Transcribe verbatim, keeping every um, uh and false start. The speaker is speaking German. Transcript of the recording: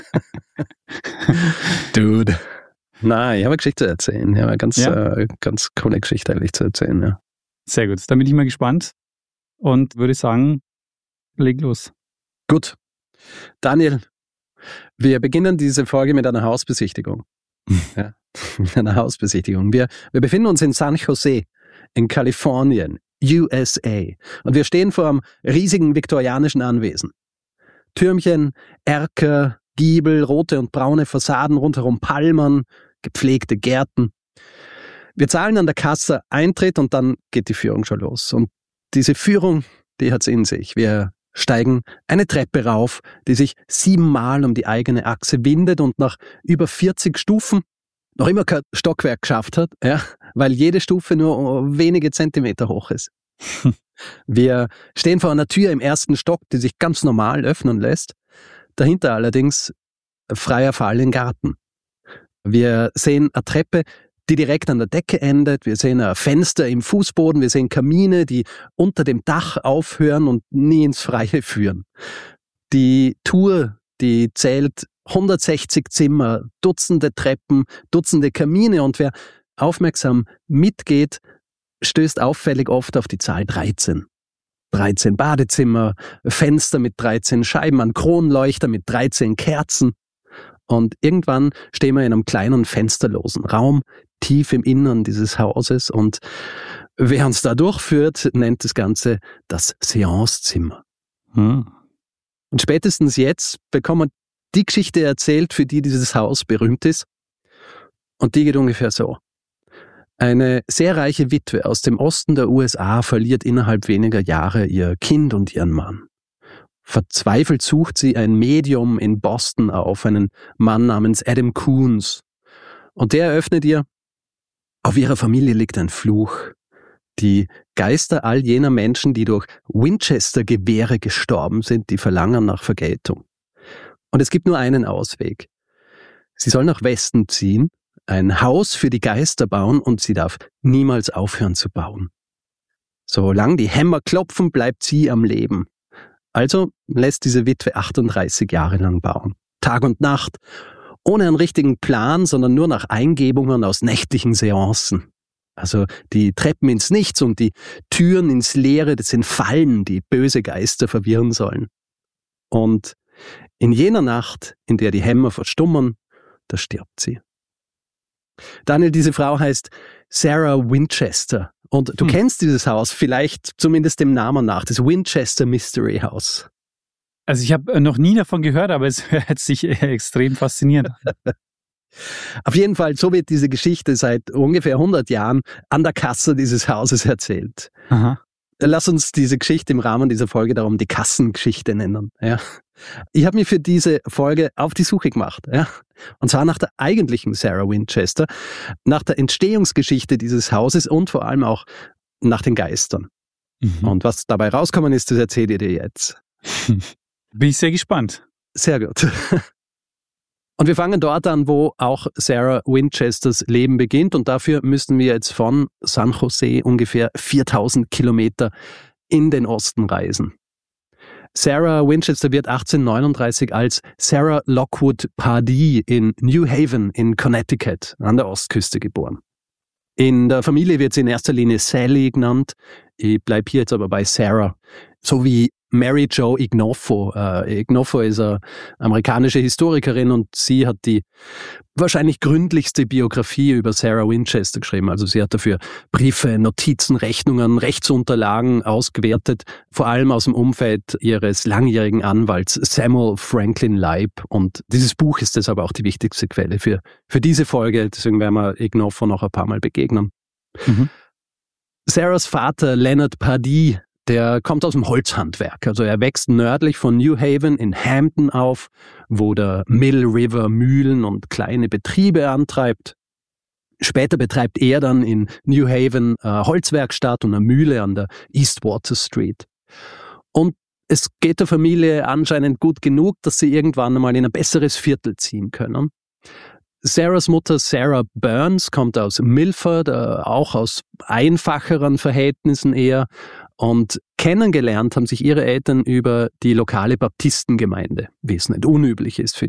Dude. Nein, ich habe eine Geschichte zu erzählen. Ich habe eine ganz, Ja. äh, ganz coole Geschichte eigentlich zu erzählen, ja. Sehr gut, da bin ich mal gespannt und würde sagen, leg los. Gut. Daniel, wir beginnen diese Folge mit einer Hausbesichtigung. ja, mit einer Hausbesichtigung. Wir, wir befinden uns in San Jose in Kalifornien, U S A. Und wir stehen vor einem riesigen viktorianischen Anwesen. Türmchen, Erker, Giebel, rote und braune Fassaden, rundherum Palmen, gepflegte Gärten. Wir zahlen an der Kasse Eintritt und dann geht die Führung schon los. Und diese Führung, die hat's in sich. Wir steigen eine Treppe rauf, die sich siebenmal um die eigene Achse windet und nach über vierzig Stufen noch immer kein Stockwerk geschafft hat, ja, weil jede Stufe nur wenige Zentimeter hoch ist. Wir stehen vor einer Tür im ersten Stock, die sich ganz normal öffnen lässt. Dahinter allerdings freier Fall in den Garten. Wir sehen eine Treppe, die direkt an der Decke endet. Wir sehen ein Fenster im Fußboden. Wir sehen Kamine, die unter dem Dach aufhören und nie ins Freie führen. Die Tour, die zählt hundertsechzig Zimmer, Dutzende Treppen, Dutzende Kamine. Und wer aufmerksam mitgeht, stößt auffällig oft auf die Zahl dreizehn. dreizehn Badezimmer, Fenster mit dreizehn Scheiben, ein Kronleuchter mit dreizehn Kerzen. Und irgendwann stehen wir in einem kleinen fensterlosen Raum, tief im Innern dieses Hauses. Und wer uns da durchführt, nennt das Ganze das Seancezimmer. Hm. Und spätestens jetzt bekommen wir die Geschichte erzählt, für die dieses Haus berühmt ist. Und die geht ungefähr so. Eine sehr reiche Witwe aus dem Osten der U S A verliert innerhalb weniger Jahre ihr Kind und ihren Mann. Verzweifelt sucht sie ein Medium in Boston auf, einen Mann namens Adam Coons. Und der eröffnet ihr, auf ihrer Familie liegt ein Fluch. Die Geister all jener Menschen, die durch Winchester-Gewehre gestorben sind, die verlangen nach Vergeltung. Und es gibt nur einen Ausweg. Sie soll nach Westen ziehen, ein Haus für die Geister bauen und sie darf niemals aufhören zu bauen. Solange die Hämmer klopfen, bleibt sie am Leben. Also lässt diese Witwe achtunddreißig Jahre lang bauen. Tag und Nacht, ohne einen richtigen Plan, sondern nur nach Eingebungen aus nächtlichen Seancen. Also die Treppen ins Nichts und die Türen ins Leere, das sind Fallen, die böse Geister verwirren sollen. Und in jener Nacht, in der die Hämmer verstummen, da stirbt sie. Daniel, diese Frau heißt Sarah Winchester. Und du hm. kennst dieses Haus vielleicht zumindest dem Namen nach, das Winchester Mystery House. Also ich habe noch nie davon gehört, aber es hört sich extrem faszinierend an. Auf jeden Fall, so wird diese Geschichte seit ungefähr hundert Jahren an der Kasse dieses Hauses erzählt. Aha. Lass uns diese Geschichte im Rahmen dieser Folge darum die Kassengeschichte nennen. Ja. Ich habe mich für diese Folge auf die Suche gemacht. Ja. Und zwar nach der eigentlichen Sarah Winchester, nach der Entstehungsgeschichte dieses Hauses und vor allem auch nach den Geistern. Mhm. Und was dabei rausgekommen ist, das erzähle ich dir jetzt. Bin ich sehr gespannt. Sehr gut. Und wir fangen dort an, wo auch Sarah Winchesters Leben beginnt. Und dafür müssen wir jetzt von San Jose ungefähr viertausend Kilometer in den Osten reisen. Sarah Winchester wird achtzehnhundertneununddreißig als Sarah Lockwood Pardee in New Haven in Connecticut an der Ostküste geboren. In der Familie wird sie in erster Linie Sally genannt. Ich bleibe hier jetzt aber bei Sarah. So wie Mary Jo Ignoffo. Äh, Ignoffo ist eine amerikanische Historikerin und sie hat die wahrscheinlich gründlichste Biografie über Sarah Winchester geschrieben. Also sie hat dafür Briefe, Notizen, Rechnungen, Rechtsunterlagen ausgewertet, vor allem aus dem Umfeld ihres langjährigen Anwalts Samuel Franklin Leib. Und dieses Buch ist deshalb auch die wichtigste Quelle für, für diese Folge. Deswegen werden wir Ignoffo noch ein paar Mal begegnen. Mhm. Sarahs Vater Leonard Pardee, der kommt aus dem Holzhandwerk. Also er wächst nördlich von New Haven in Hampton auf, wo der Mill River Mühlen und kleine Betriebe antreibt. Später betreibt er dann in New Haven eine Holzwerkstatt und eine Mühle an der East Water Street. Und es geht der Familie anscheinend gut genug, dass sie irgendwann einmal in ein besseres Viertel ziehen können. Sarahs Mutter Sarah Burns kommt aus Milford, auch aus einfacheren Verhältnissen eher. Und kennengelernt haben sich ihre Eltern über die lokale Baptistengemeinde, wie es nicht unüblich ist für